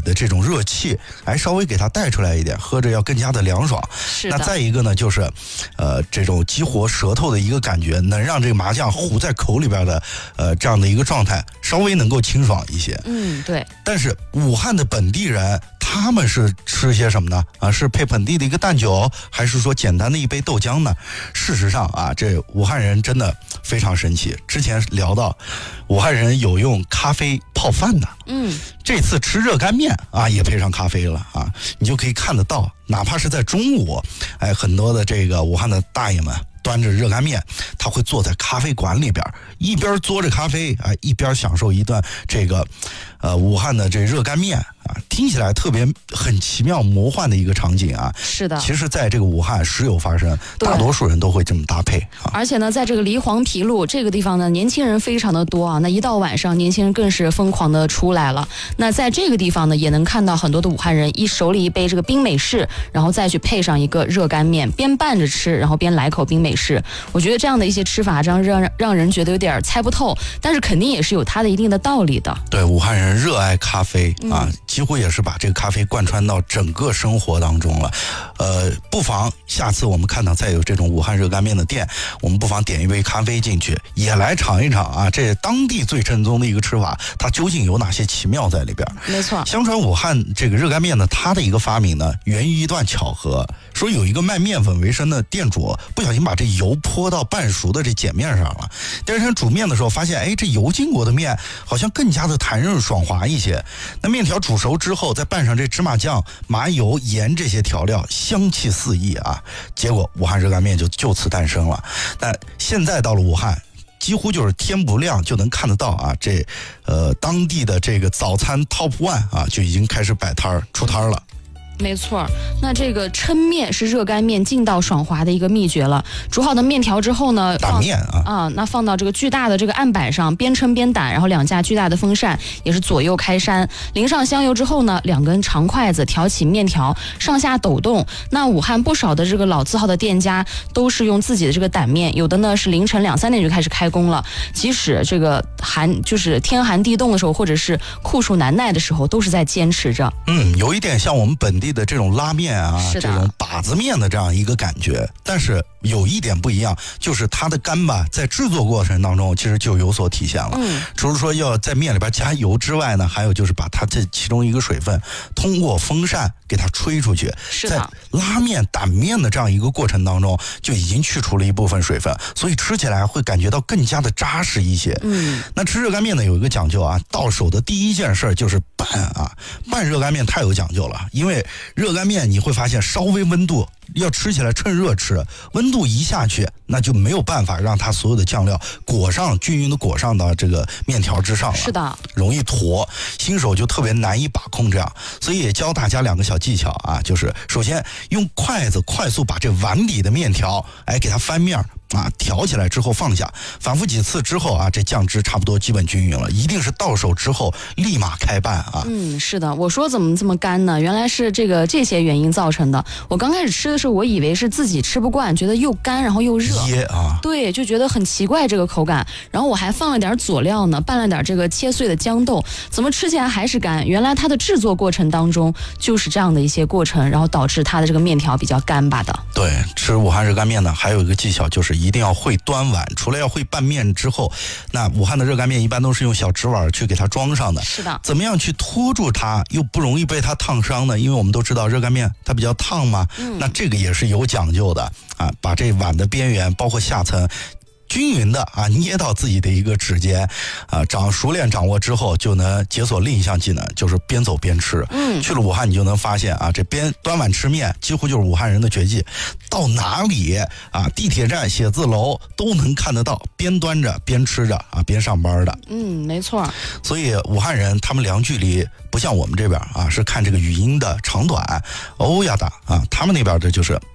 的这种热气，稍微给它带出来一点，喝着要更加的凉爽。 是的。 那再一个呢，就是这种激活舌头的一个感觉，能让这个麻酱糊在口里边的这样的一个状态稍微能够清爽一些。 对。 但是武汉的本地人他们是吃些什么呢？是配本地的一个蛋酒，还是说简单的一杯豆浆呢？事实上这武汉人真的非常神奇。之前聊到武汉人有用咖啡泡饭的，这次吃热干面也配上咖啡了你就可以看得到，哪怕是在中午，很多的这个武汉的大爷们端着热干面，他会坐在咖啡馆里边，一边嘬着咖啡一边享受一段这个武汉的这热干面听起来特别很奇妙魔幻的一个场景是的。 其实在这个武汉时有发生，大多数人都会这么搭配而且呢，在这个梨黄陂路这个地方呢，年轻人非常的多那一到晚上，年轻人更是疯狂的出来了。那在这个地方呢，也能看到很多的武汉人手里一杯这个冰美式，然后再去配上一个热干面，边拌着吃，然后边来口冰美式。我觉得这样的一些吃法，这样让人觉得有点猜不透，但是肯定也是有它的一定的道理的。 对，武汉人热爱咖啡几乎也是把这个咖啡贯穿到整个生活当中了。不妨下次我们看到再有这种武汉热干面的店，我们不妨点一杯咖啡进去，也来尝一尝这当地最正宗的一个吃法，它究竟有哪些奇妙在里边？ 没错。 相传武汉这个热干面呢，它的一个发明呢，源于一段巧合。说有一个卖面粉为生的店主，不小心把这油泼到半熟的这碱面上了。第二天煮面的时候，发现这油浸过的面好像更加的弹韧爽滑一些。那面条煮熟之后，再拌上这芝麻酱、麻油、盐这些调料，香气四溢结果武汉热干面就此诞生了。但现在到了武汉，几乎就是天不亮就能看得到当地的这个早餐 Top One 就已经开始摆摊出摊了。 没错，那这个抻面是热干面劲道爽滑的一个秘诀了。煮好的面条之后呢， 打面那放到这个巨大的这个案板上，边抻边打，然后两架巨大的风扇也是左右开山，淋上香油之后呢，2根长筷子挑起面条，上下抖动。那武汉不少的这个老字号的店家都是用自己的这个胆面，有的呢是凌晨2、3点就开始开工了，即使这个就是天寒地冻的时候，或者是酷暑难耐的时候，都是在坚持着。 有一点像我们本地的这种拉面这种把子面的这样一个感觉，但是有一点不一样，就是它的干巴在制作过程当中其实就有所体现了。除了说要在面里边加油之外呢，还有就是把它这其中一个水分通过风扇给它吹出去，在拉面擀面的这样一个过程当中就已经去除了一部分水分，所以吃起来会感觉到更加的扎实一些。那吃热干面呢有一个讲究到手的第一件事就是拌热干面太有讲究了。因为热干面你会发现稍微温度要吃起来趁热吃，温度一下去那就没有办法让它所有的酱料均匀的裹上到这个面条之上了。 是的， 容易坨，新手就特别难以把控这样。所以也教大家2个小技巧就是首先用筷子快速把这碗底的面条给它翻面挑起来之后放下，反复几次之后这酱汁差不多基本均匀了，一定是到手之后立马开拌是的，我说怎么这么干呢？原来是这些原因造成的。我刚开始吃的时候，我以为是自己吃不惯，觉得又干然后又热，对，就觉得很奇怪这个口感。然后我还放了点佐料呢，拌了点这个切碎的豇豆，怎么吃起来还是干？原来它的制作过程当中就是这样的一些过程，然后导致它的这个面条比较干巴的。 对，吃武汉热干面呢，还有一个技巧就是一定要会端碗。除了要会拌面之后，那武汉的热干面一般都是用小纸碗去给它装上的。 是的。 怎么样去拖住它，又不容易被它烫伤呢？因为我们都知道热干面它比较烫嘛，那这个也是有讲究的把这碗的边缘包括下层均匀的捏到自己的一个指尖熟练掌握之后，就能解锁另一项技能，就是边走边吃。去了武汉你就能发现这边端碗吃面几乎就是武汉人的绝技，到哪里地铁站、写字楼都能看得到，边端着边吃着边上班的。 没错。 所以武汉人他们量距离不像我们这边是看这个语音的长短欧呀的他们那边的就是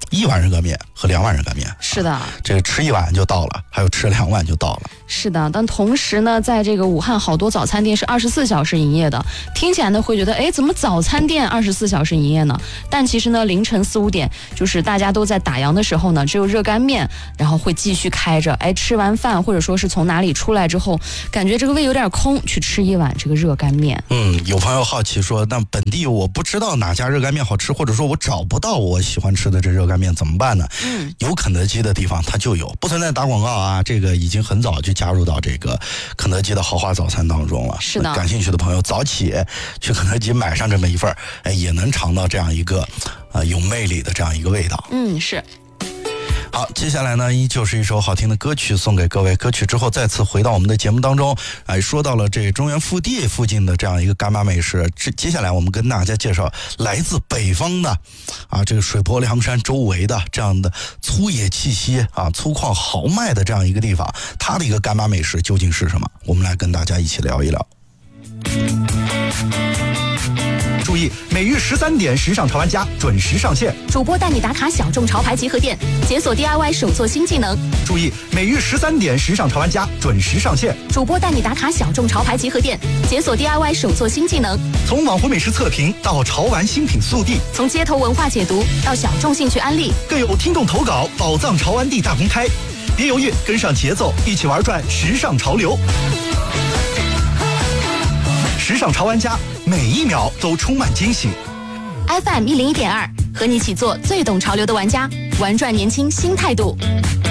1碗热干面和2碗热干面。 是的， 这吃1碗就到了，还有吃2碗就到了。 是的，但同时呢，在这个武汉好多早餐店是24小时营业的，听起来呢会觉得，哎，怎么早餐店24小时营业呢？但其实呢，凌晨4、5点，就是大家都在打烊的时候呢，只有热干面，然后会继续开着。哎，吃完饭或者说是从哪里出来之后，感觉这个胃有点空，去吃1碗这个热干面。 有朋友好奇说，那本地我不知道哪家热干面好吃，或者说我找不到我喜欢吃的这热干面怎么办呢？有肯德基的地方它就有，不存在打广告啊，这个已经很早就加入到这个肯德基的豪华早餐当中了。 是的， 感兴趣的朋友早起去肯德基买上这么一份，哎，也能尝到这样一个有魅力的这样一个味道。 是。 好，接下来呢，依旧是一首好听的歌曲送给各位。歌曲之后再次回到我们的节目当中，说到了这中原腹地附近的这样一个干妈美食。接下来我们跟大家介绍来自北方的这个水泊梁山周围的这样的粗野气息粗犷豪迈的这样一个地方，它的一个干妈美食究竟是什么？我们来跟大家一起聊一聊。 注意，每日13点，时尚潮玩家准时上线。 主播带你打卡小众潮牌集合店，解锁 DIY 手作新技能。 注意，每日13点，时尚潮玩家准时上线。 主播带你打卡小众潮牌集合店，解锁 DIY 手作新技能。 从网红美食测评到潮玩新品速递， 从街头文化解读到小众兴趣安利， 更有听众投稿宝藏潮玩地大公开。别犹豫，跟上节奏，一起玩转时尚潮流。时尚潮玩家，每一秒都充满惊喜。 FM 101.2，和你一起做最懂潮流的玩家，玩转年轻新态度。